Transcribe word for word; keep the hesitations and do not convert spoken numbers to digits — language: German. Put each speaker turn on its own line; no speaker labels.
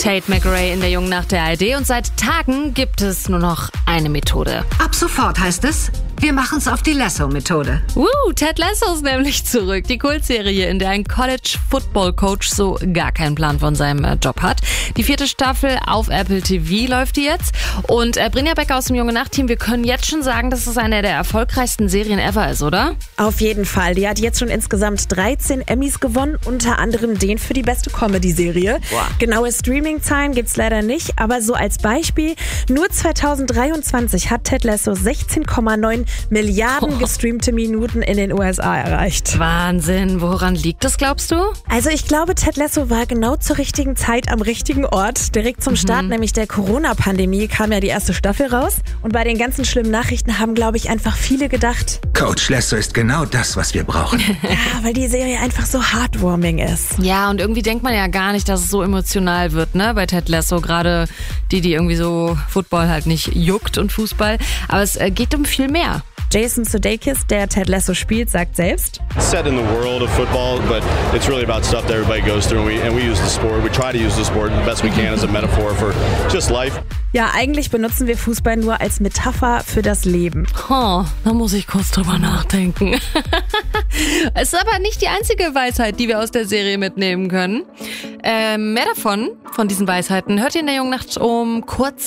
Tate McRae in der Jungen Nacht der A R D und seit Tagen gibt es nur noch eine Methode.
Ab sofort heißt es, wir machen's auf die Lasso-Methode.
Woo, Ted Lasso ist nämlich zurück. Die Kultserie, in der ein College-Football-Coach so gar keinen Plan von seinem äh, Job hat. Die vierte Staffel auf Apple T V läuft die jetzt. Und äh, Brinja Becker aus dem Junge Nacht-Team, wir können jetzt schon sagen, dass es eine der erfolgreichsten Serien ever ist, oder?
Auf jeden Fall. Die hat jetzt schon insgesamt dreizehn Emmys gewonnen, unter anderem den für die beste Comedy-Serie.
Boah.
Genaue Streaming-Zahlen gibt's leider nicht, aber so als Beispiel, nur zweitausenddreiundzwanzig hat Ted Lasso sechzehn Komma neun Milliarden
Oh.
gestreamte Minuten in den U S A erreicht.
Wahnsinn. Woran liegt das, glaubst du?
Also ich glaube, Ted Lasso war genau zur richtigen Zeit am richtigen Ort. Direkt zum Start, nämlich der Corona-Pandemie, kam ja die erste Staffel raus. Und bei den ganzen schlimmen Nachrichten haben, glaube ich, einfach viele gedacht,
Coach Lasso ist genau das, was wir brauchen.
ja, weil die Serie einfach so heartwarming ist.
Ja, und irgendwie denkt man ja gar nicht, dass es so emotional wird, ne, bei Ted Lasso. Gerade die, die irgendwie so Football halt nicht juckt und Fußball. Aber es äh, geht um viel mehr.
Jason Sudeikis, der Ted Lasso spielt, sagt selbst,
Set in the world of football, but it's really about stuff that everybody goes through, and we, and we use the sport. We try to use the sport the best we can as a metaphor for just life.
ja, eigentlich benutzen wir Fußball nur als Metapher für das Leben.
Oh, da muss ich kurz drüber nachdenken. Es ist aber nicht die einzige Weisheit, die wir aus der Serie mitnehmen können. Ähm, mehr davon, von diesen Weisheiten, hört ihr in der Jungen Nacht um kurz